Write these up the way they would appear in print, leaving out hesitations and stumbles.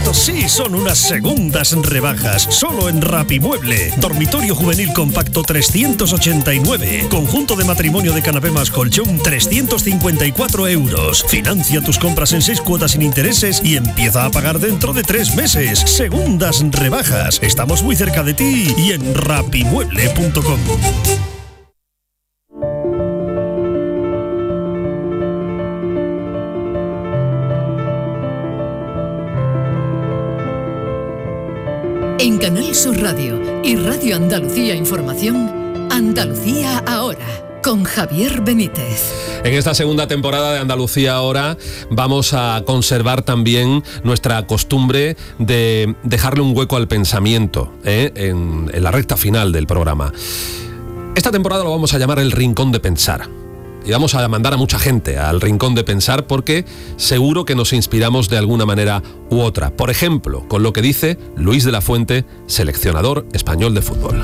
Esto sí son unas segundas rebajas. Solo en Rapimueble. Dormitorio juvenil compacto 389. Conjunto de matrimonio de canapé más colchón 354 euros. Financia tus compras en 6 cuotas sin intereses y empieza a pagar dentro de 3 meses. Segundas rebajas. Estamos muy cerca de ti y en rapimueble.com. En Canal Sur Radio y Radio Andalucía Información, Andalucía Ahora, con Javier Benítez. En esta segunda temporada de Andalucía Ahora vamos a conservar también nuestra costumbre de dejarle un hueco al pensamiento en la recta final del programa. Esta temporada lo vamos a llamar el Rincón de Pensar. Y vamos a mandar a mucha gente al Rincón de Pensar porque seguro que nos inspiramos de alguna manera u otra. Por ejemplo, con lo que dice Luis de la Fuente, seleccionador español de fútbol.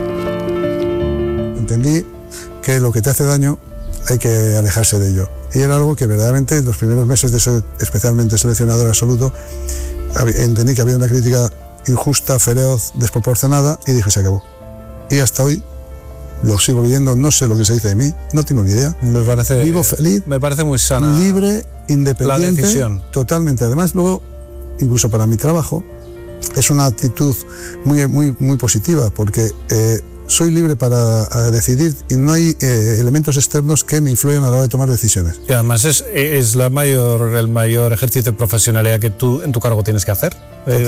Entendí que lo que te hace daño hay que alejarse de ello. Y era algo que verdaderamente en los primeros meses de ser especialmente seleccionador absoluto, entendí que había una crítica injusta, feroz, desproporcionada y dije se acabó. Y hasta hoy lo sigo viviendo, no sé lo que se dice de mí, no tengo ni idea. Vivo feliz, me parece muy sana, libre, independiente, la decisión. Totalmente. Además, luego, incluso para mi trabajo, es una actitud muy positiva, porque soy libre para decidir y no hay elementos externos que me influyan a la hora de tomar decisiones. Y además es el mayor ejercicio de profesionalidad que tú en tu cargo tienes que hacer.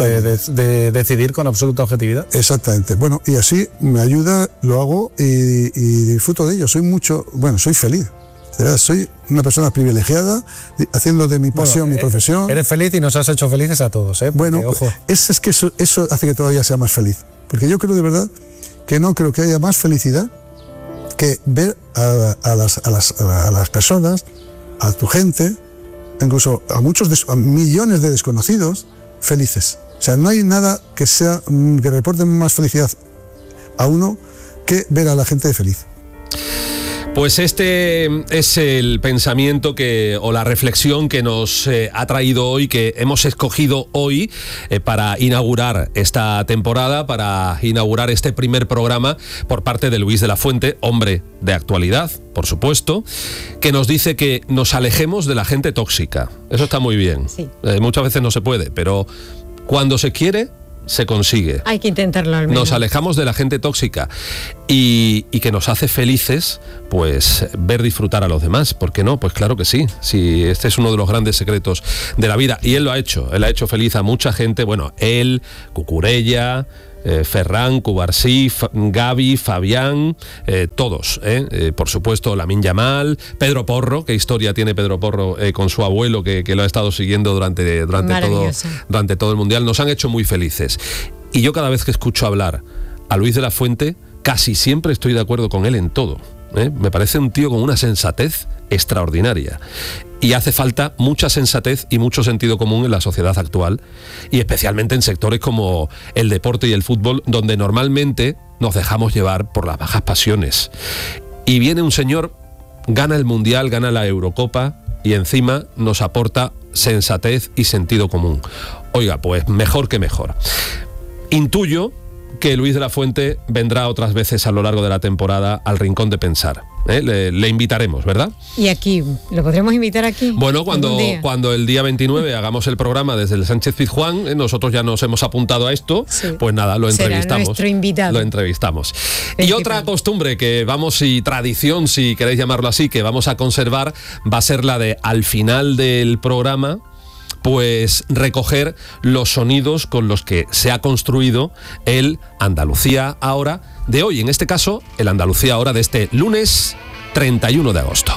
De decidir con absoluta objetividad. Exactamente. Bueno, y así me ayuda, lo hago y disfruto de ello. Soy feliz. Soy una persona privilegiada, haciendo de mi pasión mi profesión. Eres feliz y nos has hecho felices a todos, ¿eh? Porque, bueno, ojo. Es que eso hace que todavía sea más feliz. Porque yo creo de verdad que no creo que haya más felicidad que ver a las personas, a tu gente, incluso a millones de desconocidos, felices. O sea, no hay nada que reporte más felicidad a uno que ver a la gente feliz. Pues este es el pensamiento o la reflexión que nos ha traído hoy, que hemos escogido hoy para inaugurar esta temporada, para inaugurar este primer programa por parte de Luis de la Fuente, hombre de actualidad, por supuesto, que nos dice que nos alejemos de la gente tóxica. Eso está muy bien. Sí. Muchas veces no se puede, pero cuando se quiere, se consigue. Hay que intentarlo al menos. Nos alejamos de la gente tóxica y que nos hace felices, pues ver disfrutar a los demás. ¿Por qué no? Pues claro que sí. Sí, este es uno de los grandes secretos de la vida. Y él lo ha hecho. Él ha hecho feliz a mucha gente. Bueno, él, Cucurella, Ferran, Cubarsí, Gavi, Fabián, todos, por supuesto Lamine Yamal, Pedro Porro, qué historia tiene Pedro Porro con su abuelo que lo ha estado siguiendo durante todo el Mundial. Nos han hecho muy felices. Y yo cada vez que escucho hablar a Luis de la Fuente, casi siempre estoy de acuerdo con él en todo. Me parece un tío con una sensatez extraordinaria. Y hace falta mucha sensatez y mucho sentido común en la sociedad actual, y especialmente en sectores como el deporte y el fútbol, donde normalmente nos dejamos llevar por las bajas pasiones. Y viene un señor, gana el Mundial, gana la Eurocopa y encima nos aporta sensatez y sentido común. Oiga, pues mejor que mejor. Intuyo que Luis de la Fuente vendrá otras veces a lo largo de la temporada al Rincón de Pensar. Le invitaremos, ¿verdad? ¿Y aquí? ¿Lo podremos invitar aquí? Bueno, cuando el día 29 hagamos el programa desde el Sánchez Pizjuán, nosotros ya nos hemos apuntado a esto, sí. Pues nada, lo entrevistamos. Será nuestro invitado. Lo entrevistamos. Y otra costumbre que y tradición, si queréis llamarlo así, que vamos a conservar, va a ser la de, al final del programa, pues recoger los sonidos con los que se ha construido el Andalucía Ahora de hoy, en este caso el Andalucía Ahora de este lunes 31 de agosto.